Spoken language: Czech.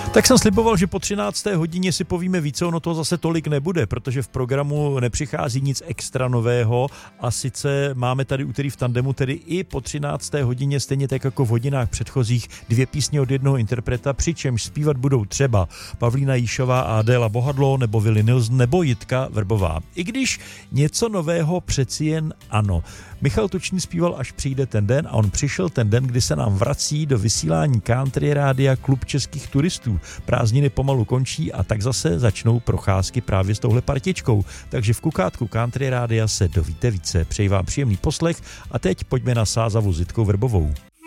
Tak jsem sliboval, že po 13. hodině si povíme více, ono toho zase tolik nebude, protože v programu nepřichází nic extra nového a sice máme tady úterý v tandemu, tedy i po 13. hodině, stejně tak jako v hodinách předchozích, 2 písně od jednoho interpreta, přičemž zpívat budou třeba Pavlína Jíšová a Adéla Bohadlo, nebo Willy Nilsson, nebo Jitka Vrbová. I když něco nového přeci jen ano. Michal Tučný zpíval Až přijde ten den a on přišel ten den, kdy se nám vrací do vysílání Country Rádia Klub českých turistů. Prázdniny pomalu končí a tak zase začnou procházky právě s touhle partičkou. Takže v kukátku Country Rádia se dovíte více. Přeji vám příjemný poslech a teď pojďme na Sázavu s Jitkou Vrbovou.